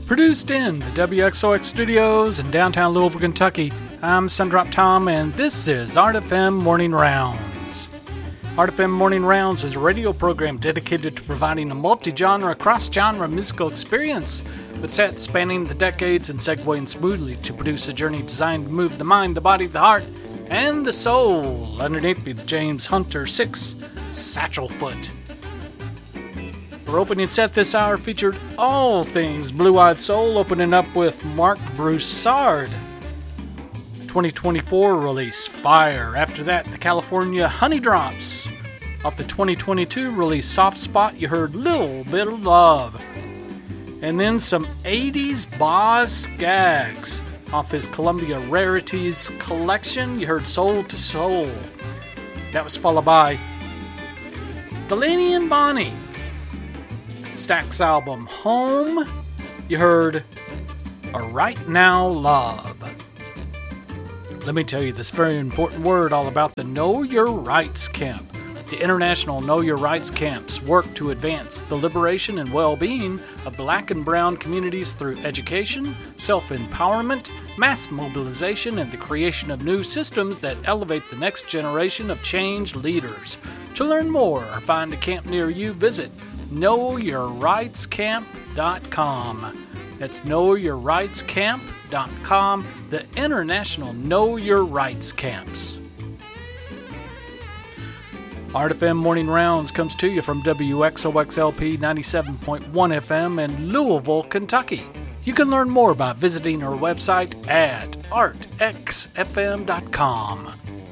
Produced in the WXOX studios in downtown Louisville, Kentucky, I'm Sundrop Tom, and this is Art FM Morning Rounds. Art FM Morning Rounds is a radio program dedicated to providing a multi-genre, cross-genre musical experience with sets spanning the decades and segueing smoothly to produce a journey designed to move the mind, the body, the heart, and the soul. Underneath me, the James Hunter 6 Satchel Foot. Our opening set this hour featured all things Blue-Eyed Soul, opening up with Mark Broussard. 2024 release, Fire. After that, the California Honey Drops. Off the 2022 release, Soft Spot, you heard Little Bit of Love. And then some 80s Boz Scaggs. Off his Columbia Rarities collection, you heard Soul to Soul. That was followed by Delaney and Bonnie. Stax album Home, you heard A Right Now Love. Let me tell you this very important word all about the Know Your Rights Camp. The International Know Your Rights Camps work to advance the liberation and well-being of black and brown communities through education, self-empowerment, mass mobilization, and the creation of new systems that elevate the next generation of change leaders. To learn more or find a camp near you, visit knowyourrightscamp.com. That's knowyourrightscamp.com, the International Know Your Rights Camps. Art FM Morning Rounds comes to you from WXOXLP 97.1 FM in Louisville, Kentucky. You can learn more by visiting our website at artxfm.com.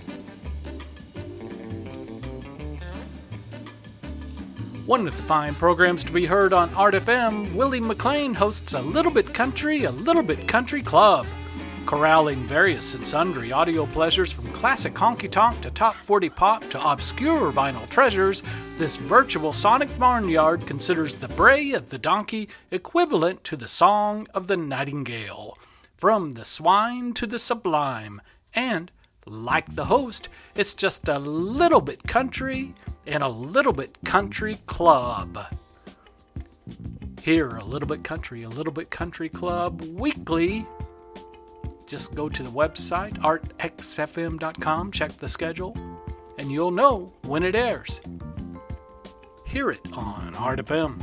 One of the fine programs to be heard on Art FM, Willie McLean hosts A Little Bit Country Club, corralling various and sundry audio pleasures from classic honky-tonk to top 40 pop to obscure vinyl treasures. This virtual sonic barnyard considers the bray of the donkey equivalent to the song of the nightingale. From the swine to the sublime, and, like the host, it's just a little bit country and a little bit country club. Here, A Little Bit Country Club weekly. Just go to the website, artxfm.com, check the schedule, and you'll know when it airs. Hear it on Art FM.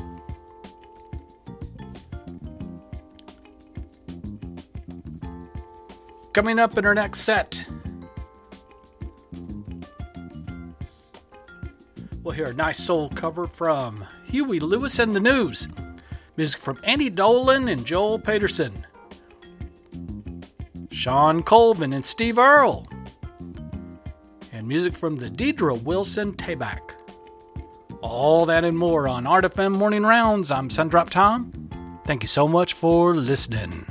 Coming up in our next set, we'll hear a nice soul cover from Huey Lewis and the News. Music from Andy Dolan and Joel Peterson. Sean Colvin and Steve Earle. And music from the Deidre Wilson Tabak. All that and more on Art FM Morning Rounds. I'm Sundrop Tom. Thank you so much for listening.